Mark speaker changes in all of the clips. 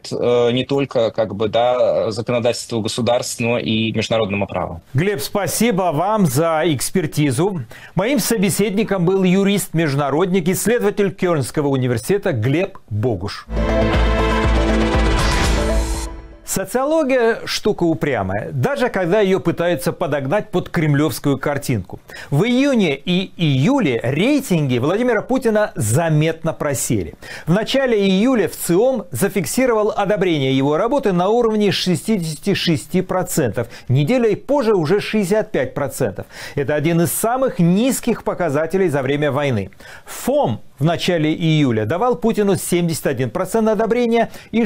Speaker 1: не только законодательству государств, но и международному праву.
Speaker 2: Глеб, спасибо вам за экспертизу. Моим собеседником был юрист-международник, исследователь Кёльнского университета Глеб Богуш. Социология – штука упрямая, даже когда ее пытаются подогнать под кремлевскую картинку. В июне и июле рейтинги Владимира Путина заметно просели. В начале июля ВЦИОМ зафиксировал одобрение его работы на уровне 66%. Неделей позже уже 65%. Это один из самых низких показателей за время войны. ФОМ в начале июля давал Путину 71% одобрения и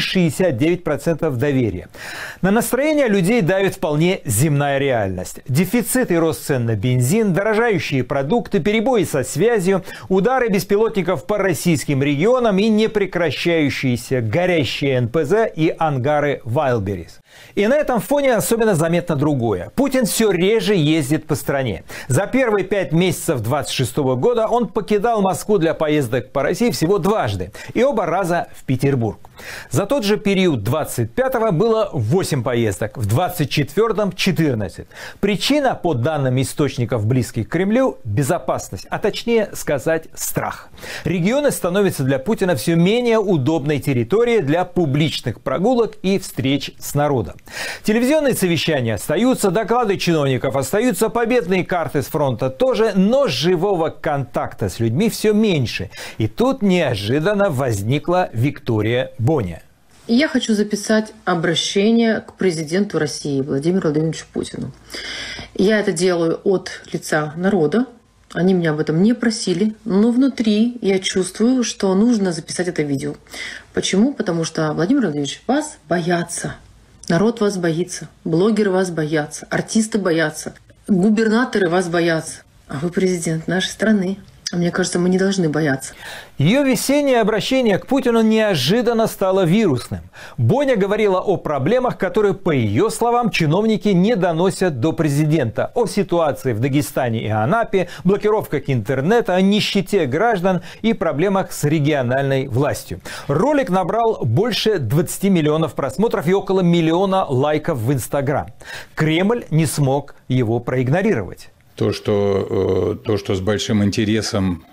Speaker 2: 69% доверия. На настроение людей давит вполне земная реальность. Дефицит и рост цен на бензин, дорожающие продукты, перебои со связью, удары беспилотников по российским регионам и непрекращающиеся горящие НПЗ и ангары Wildberries. И на этом фоне особенно заметно другое. Путин все реже ездит по стране. За первые 5 месяцев 2026 года он покидал Москву для поездок по России всего дважды. И оба раза в Петербург. За тот же период 25-го было 8 поездок, в 24-м – 14. Причина, по данным источников, близких к Кремлю, безопасность, а точнее сказать страх. Регионы становятся для Путина все менее удобной территорией для публичных прогулок и встреч с народом. Телевизионные совещания остаются, доклады чиновников остаются, победные карты с фронта тоже, но живого контакта с людьми все меньше. И тут неожиданно возникла Виктория Боня.
Speaker 3: Я хочу записать обращение к президенту России Владимиру Владимировичу Путину. Я это делаю от лица народа. Они меня об этом не просили, но внутри я чувствую, что нужно записать это видео. Почему? Потому что, Владимир Владимирович, вас боятся. Народ вас боится, блогеры вас боятся, артисты боятся, губернаторы вас боятся. А вы президент нашей страны. А мне кажется, мы не должны бояться.
Speaker 2: Ее весеннее обращение к Путину неожиданно стало вирусным. Боня говорила о проблемах, которые, по ее словам, чиновники не доносят до президента. О ситуации в Дагестане и Анапе, блокировках интернета, о нищете граждан и проблемах с региональной властью. Ролик набрал больше 20 миллионов просмотров и около миллиона лайков в Инстаграм. Кремль не смог его проигнорировать.
Speaker 4: То, что с большим интересом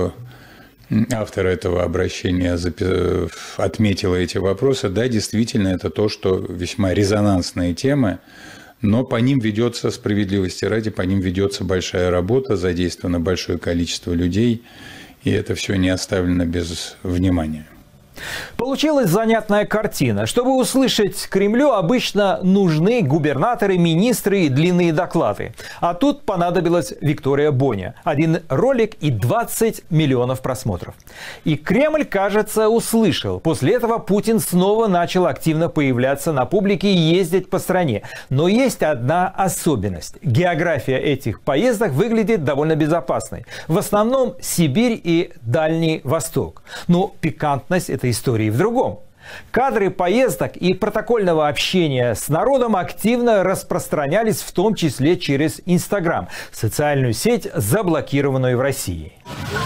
Speaker 4: автор этого обращения отметила эти вопросы, да, действительно, это то, что весьма резонансные темы, но по ним ведется, справедливости ради, по ним ведется большая работа, задействовано большое количество людей, и это все не оставлено без внимания.
Speaker 2: Получилась занятная картина. Чтобы услышать Кремлю, обычно нужны губернаторы, министры и длинные доклады. А тут понадобилась Виктория Боня. Один ролик и 20 миллионов просмотров. И Кремль, кажется, услышал. После этого Путин снова начал активно появляться на публике и ездить по стране. Но есть одна особенность. География этих поездок выглядит довольно безопасной. В основном Сибирь и Дальний Восток. Но пикантность этой истории в другом. Кадры поездок и протокольного общения с народом активно распространялись, в том числе через Инстаграм, социальную сеть, заблокированную в России.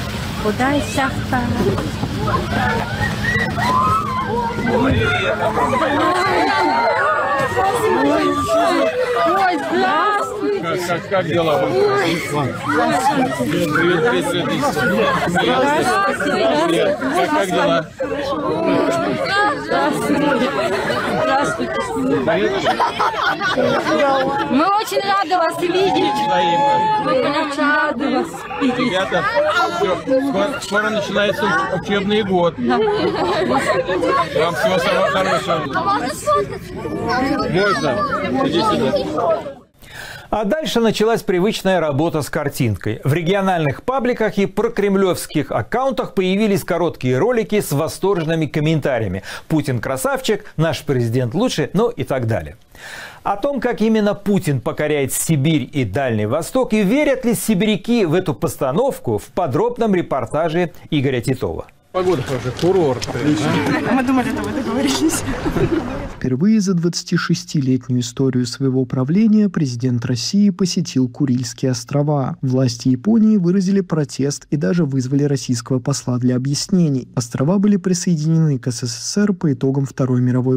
Speaker 5: Как дела? Как дела?
Speaker 6: Мы очень рады вас видеть. Мы очень рады вас видеть.
Speaker 5: Ребята, скоро начинается учебный год. Вам всего самого хорошего. Можно? Иди сюда.
Speaker 2: А дальше началась привычная работа с картинкой. В региональных пабликах и прокремлевских аккаунтах появились короткие ролики с восторженными комментариями. «Путин красавчик», «Наш президент лучше», ну и так далее. О том, как именно Путин покоряет Сибирь и Дальний Восток, и верят ли сибиряки в эту постановку, в подробном репортаже Игоря Титова.
Speaker 5: Погода хорошая, курорт.
Speaker 6: Мы думали, что вы договорились.
Speaker 7: Впервые за 26-летнюю историю своего правления президент России посетил Курильские острова. Власти Японии выразили протест и даже вызвали российского посла для объяснений. Острова были присоединены к СССР по итогам Второй мировой